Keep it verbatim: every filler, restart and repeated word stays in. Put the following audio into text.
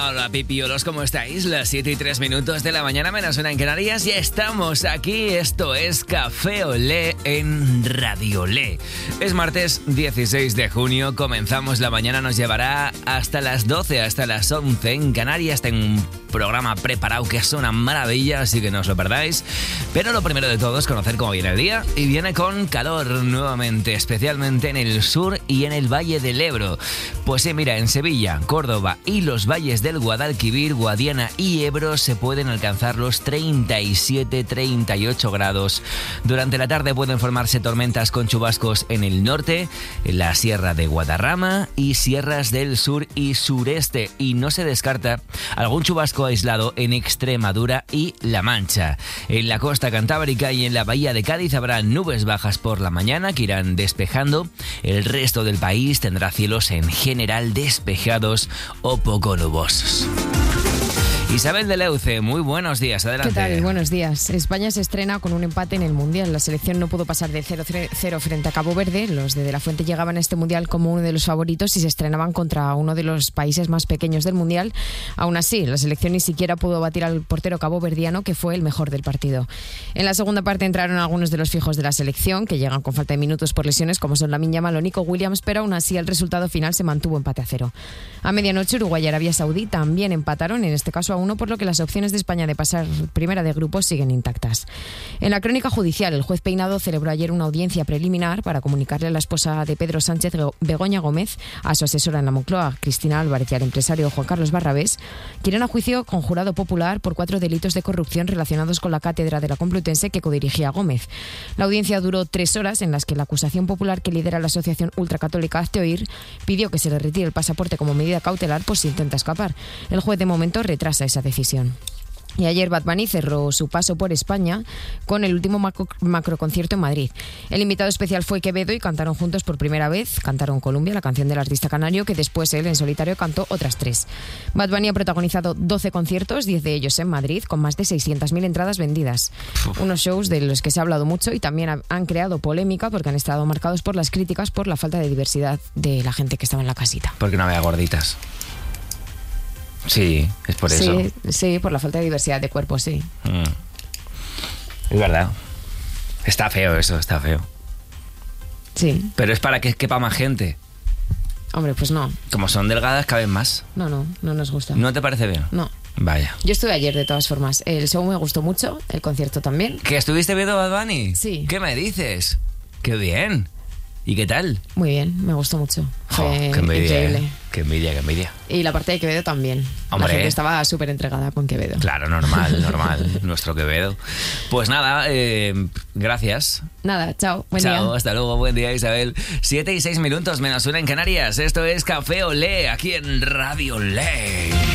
Hola pipiolos, ¿cómo estáis? Las siete y tres minutos de la mañana menos una en Canarias y estamos aquí. Esto es Café Olé en Radio Olé. Es martes dieciséis de junio, comenzamos la mañana, nos llevará hasta las doce, hasta las once en Canarias. Tengo un programa preparado que es una maravilla, así que no os lo perdáis. Pero lo primero de todo es conocer cómo viene el día, y viene con calor nuevamente, especialmente en el sur y en el Valle del Ebro. Pues sí, mira, en Sevilla, Córdoba y los valles del Guadalquivir, Guadiana y Ebro se pueden alcanzar los treinta y siete a treinta y ocho grados. Durante la tarde pueden formarse tormentas con chubascos en el norte, en la sierra de Guadarrama y sierras del sur y sureste, y no se descarta algún chubasco aislado en Extremadura y La Mancha. En la costa cantábrica y en la bahía de Cádiz habrá nubes bajas por la mañana que irán despejando. El resto del país tendrá cielos en general despejados o poco nubosos. Isabel de Leuce, muy buenos días, adelante. ¿Qué tal? Buenos días. España se estrena con un empate en el Mundial. La selección no pudo pasar del cero cero frente a Cabo Verde. Los de De La Fuente llegaban a este Mundial como uno de los favoritos y se estrenaban contra uno de los países más pequeños del Mundial. Aún así, la selección ni siquiera pudo batir al portero caboverdiano, que fue el mejor del partido. En la segunda parte entraron algunos de los fijos de la selección, que llegan con falta de minutos por lesiones, como son Lamine Yamal o Nico Williams, pero aún así el resultado final se mantuvo empate a cero. A medianoche, Uruguay y Arabia Saudí también empataron, en este caso a uno, por lo que las opciones de España de pasar primera de grupos siguen intactas. En la crónica judicial, el juez Peinado celebró ayer una audiencia preliminar para comunicarle a la esposa de Pedro Sánchez, Begoña Gómez, a su asesora en la Moncloa, Cristina Álvarez, y al empresario Juan Carlos Barrabés, que irán a juicio con jurado popular por cuatro delitos de corrupción relacionados con la cátedra de la Complutense que codirigía Gómez. La audiencia duró tres horas, en las que la acusación popular que lidera la asociación ultracatólica Hazte Oír pidió que se le retire el pasaporte como medida cautelar por si intenta escapar. El juez de momento retrasa esa decisión. Y ayer Bad Bunny cerró su paso por España con el último macro, macroconcierto en Madrid. El invitado especial fue Quevedo y cantaron juntos por primera vez. Cantaron Columbia, la canción del artista canario, que después él en solitario cantó otras tres. Bad Bunny ha protagonizado doce conciertos, diez de ellos en Madrid, con más de seiscientas mil entradas vendidas. Uf. Unos shows de los que se ha hablado mucho y también han creado polémica porque han estado marcados por las críticas por la falta de diversidad de la gente que estaba en la casita. Porque no había gorditas. Sí, es por eso. Sí, sí, por la falta de diversidad de cuerpos, sí. Mm. Es verdad. Está feo eso, está feo. Sí. Pero es para que quepa más gente. Hombre, pues no. Como son delgadas, caben más. No, no, no nos gusta. ¿No te parece bien? No. Vaya. Yo estuve ayer, de todas formas. El show me gustó mucho, el concierto también. ¿Que estuviste viendo Bad Bunny? Sí. ¿Qué me dices? ¡Qué bien! ¿Y qué tal? Muy bien, me gustó mucho. Fue oh, qué envidia, increíble. Eh. Qué envidia, qué envidia. Y la parte de Quevedo también. Hombre. La gente estaba súper entregada con Quevedo. Claro, normal, normal. Nuestro Quevedo. Pues nada, eh, gracias. Nada, chao. Buen chao, día. hasta luego, buen día, Isabel. Siete y seis minutos menos una en Canarias. Esto es Café Olé, aquí en Radio Olé.